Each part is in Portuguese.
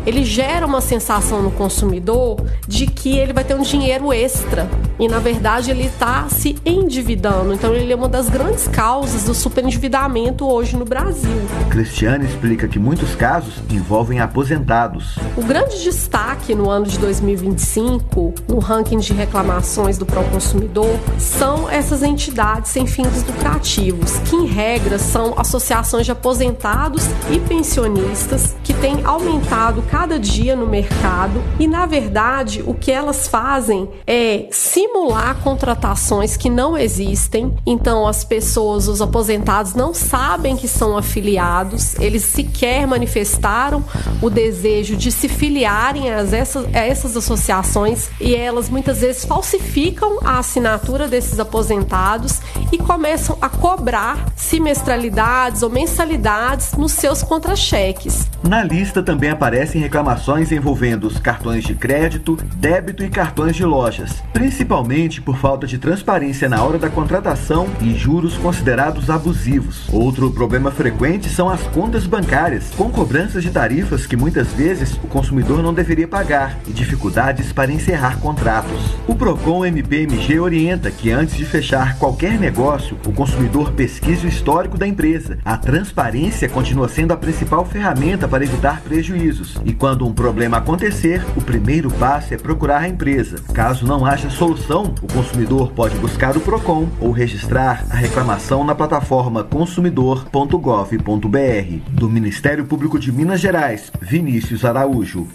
ele gera uma sensação no consumidor de que ele vai ter um dinheiro extra e, na verdade, ele está se endividando. Então, ele é uma das grandes causas do superendividamento hoje no Brasil. Cristiane explica que muitos casos envolvem aposentados. O grande destaque no ano de 2025, no ranking de reclamações do Proconsumidor, são essas entidades sem fins lucrativos, que em regra são associações de aposentados e pensionistas que têm aumentado cada dia no mercado e, na verdade, o que elas fazem é simular contratações que não existem. Então, as pessoas, os aposentados, não sabem que são afiliados, eles sequer manifestaram o desejo de se filiarem a essas associações e elas muitas vezes falsificam a assinatura desses aposentados e começam a cobrar semestralidades ou mensalidades nos seus contra-cheques. Na lista também aparecem reclamações envolvendo os cartões de crédito, débito e cartões de lojas, principalmente por falta de transparência na hora da contratação e juros considerados abusivos. Outro problema frequente são as contas bancárias, com cobranças de tarifas que muitas vezes o consumidor não deveria pagar e dificuldades para encerrar contratos. O Procon MPMG orienta que antes de fechar qualquer negócio, o consumidor pesquise o histórico da empresa. A transparência continua sendo a principal ferramenta para evitar prejuízos. E quando um problema acontecer, o primeiro passo é procurar a empresa. Caso não haja solução, o consumidor pode buscar o Procon ou registrar a reclamação na plataforma consumidor.gov.br. Do Ministério Público de Minas Gerais, Vinícius Araújo.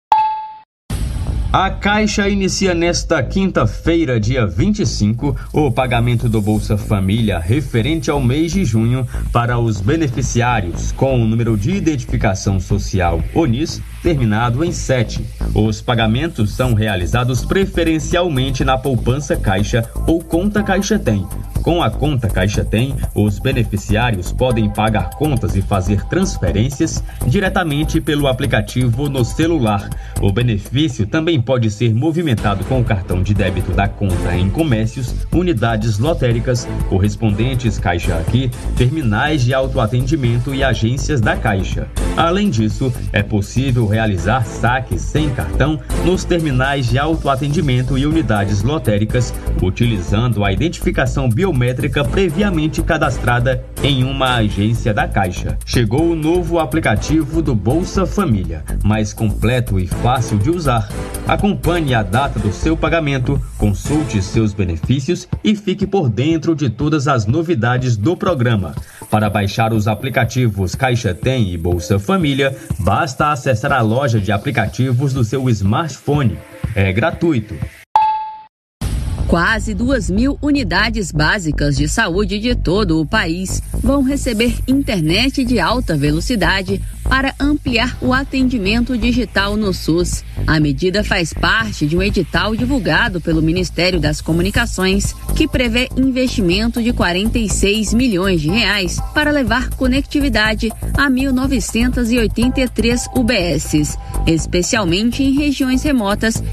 A Caixa inicia nesta quinta-feira, dia 25, o pagamento do Bolsa Família referente ao mês de junho para os beneficiários com o número de identificação social ONIS terminado em 7. Os pagamentos são realizados preferencialmente na poupança Caixa ou conta Caixa Tem. Com a conta Caixa Tem, os beneficiários podem pagar contas e fazer transferências diretamente pelo aplicativo no celular. O benefício também pode ser movimentado com o cartão de débito da conta em comércios, unidades lotéricas, correspondentes Caixa Aqui, terminais de autoatendimento e agências da Caixa. Além disso, é possível realizar saques sem cartão nos terminais de autoatendimento e unidades lotéricas, utilizando a identificação biométrica previamente cadastrada em uma agência da Caixa. Chegou o novo aplicativo do Bolsa Família, mais completo e fácil de usar. Acompanhe a data do seu pagamento, consulte seus benefícios e fique por dentro de todas as novidades do programa. Para baixar os aplicativos Caixa Tem e Bolsa Família, basta acessar a loja de aplicativos do seu smartphone. É gratuito. Quase 2.000 unidades básicas de saúde de todo o país vão receber internet de alta velocidade para ampliar o atendimento digital no SUS. A medida faz parte de um edital divulgado pelo Ministério das Comunicações, que prevê investimento de R$46 milhões para levar conectividade a 1.983 UBSs, especialmente em regiões remotas